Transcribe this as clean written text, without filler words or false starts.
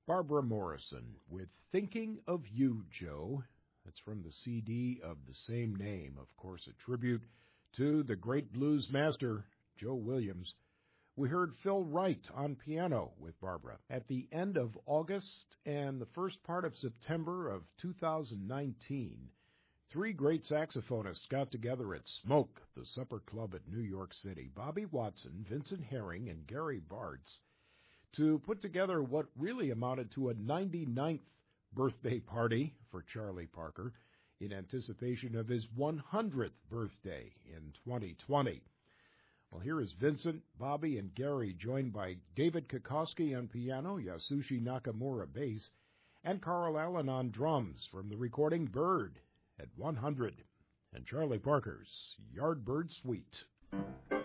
Barbara Morrison with Thinking of You, Joe. That's from the CD of the same name, of course, a tribute to the great blues master, Joe Williams. We heard Phil Wright on piano with Barbara. At the end of August and the first part of September of 2019, three great saxophonists got together at Smoke, the supper club at New York City. Bobby Watson, Vincent Herring, and Gary Bartz, to put together what really amounted to a 99th birthday party for Charlie Parker in anticipation of his 100th birthday in 2020. Well, here is Vincent, Bobby, and Gary, joined by David Kokoski on piano, Yasushi Nakamura bass, and Carl Allen on drums from the recording Bird at 100, and Charlie Parker's Yardbird Suite.